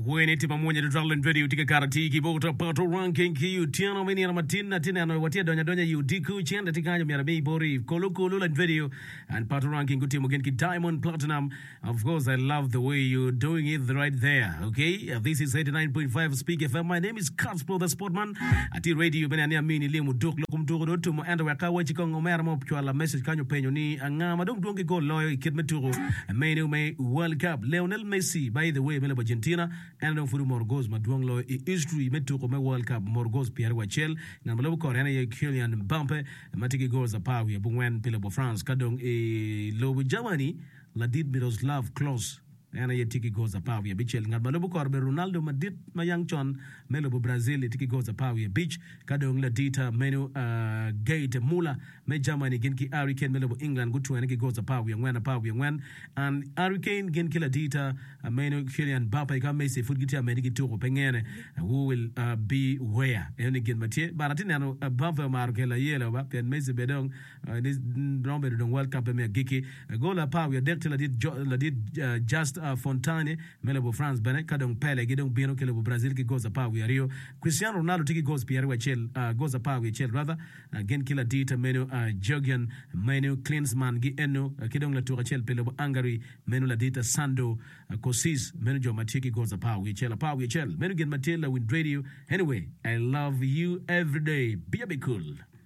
Weneti pamoja na Travel Radio tika karati kibota pato ranking kiu tiano meni na matina tina na watia donya yu diku chenda tika anyo miara mei bori kolo and video and pato ranking kuti mugen ki Diamond Platinum. Of course, I love the way you're doing it right there. Okay, this is 89.5 Speak FM. My name is Casper the Sportman. Ati radio bena ni amini limu duk lokum duk dotu mo enda waka wachi kongo mera mo pchwala message kanyo penyo ni angama dong duongi go loyo ikit meturo menu me World Cup Lionel Messi by the way mele Argentina and don't furu morgos maduong lo history meturo me World Cup morgos Pierre Wachel na mele Koreana ye Kylian Mbappe matiki goals apawi ya bungwen pile bo France kadong lo Germany Ladid Miroslav Klose ana ye tiki goza pawi bichel ngal malobu korbe Ronaldo Madrid mayang chon melobu Brazil tiki goza pawi beach kadong la dita menu gate mula me Germany genki Hurricane melobu England gutu ene goza pawi ngwen and Hurricane genki la dita menu Kylian Mbappe ka Messi futgiti amediki tuko pengene who will be where ene gen matie baratini ano Mbappe markela yelo ba pen Messi bedong this rombe dong World Cup me giki gola pawi dekte la dit just Fontane melebo France bene kadong Pele gidong bino kelebo Brazil ki goza pawi Rio Cristiano Ronaldo tiki goza Pierre Wachel goza pawi Chel rather gen kila dita menu Jurgen menu Klinsmann gi eno kidong la tura Chel pelebo Hungary menu la dita Sando Kosis menu jo matiki goza pawi Chel menu gen Matela Wind Radio. Anyway, I love you every day. Be a bit cool.